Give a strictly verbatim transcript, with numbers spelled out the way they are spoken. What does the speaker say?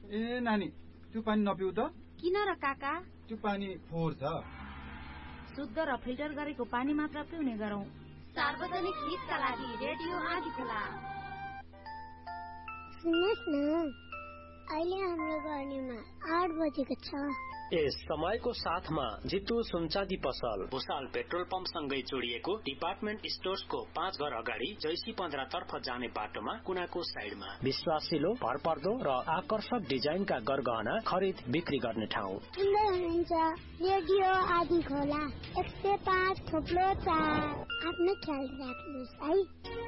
ए नानी, त्यो पानी नपिउ त। किन र काका? त्यो पानी फोहोर छ। शुद्ध र फिल्टर गरेको पानी मात्र पिउने गरौँ। सार्वजनिक हितका लागि रेडियो आँधीखोला। सुन्नुहोस् न, अहिले हाम्रो गर्नेमा आठ बजेको छ। यस समयको साथमा जितु सुनचाँदी पसल भुसाल पेट्रोल पम्प सँगै जोडिएको डिपार्टमेन्ट स्टोर्सको पाँच घर अगाडि जैसी पन्ध्र तर्फ जाने बाटोमा कुनाको साइडमा विश्वासिलो, भरपर्दो र आकर्षक डिजाइनका गरगहना खरिद बिक्री गर्ने ठाउँ। सुन्दै हुनुहुन्छ रेडियो आँधीखोला एक सय पाँच थोप्लो चार। आफ्नो ख्याल राख्नुहोस् है।